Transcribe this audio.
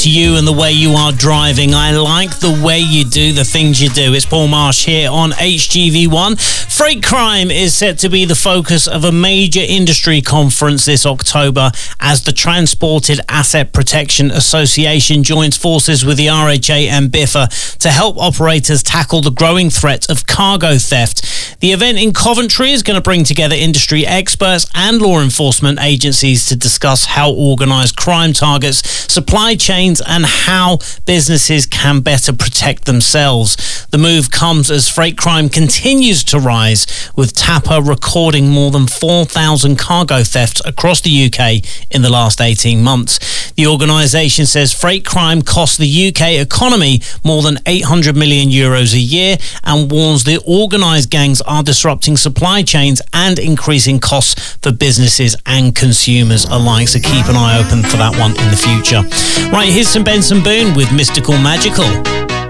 to you and the way you are driving. I like the way you do the things you do. It's Paul Marsh here on HGV1. Freight crime is set to be the focus of a major industry conference this October as the Transported Asset Protection Association joins forces with the RHA and BIFA to help operators tackle the growing threat of cargo theft. The event in Coventry is going to bring together industry experts and law enforcement agencies to discuss how organised crime targets supply chains and how businesses can better protect themselves. The move comes as freight crime continues to rise, with TAPA recording more than 4,000 cargo thefts across the UK in the last 18 months. The organisation says freight crime costs the UK economy more than €800 million a year and warns the organised gangs are disrupting supply chains and increasing costs for businesses and consumers alike. So keep an eye open for that one in the future. Right, here's some Benson Boone with Mystical Magical.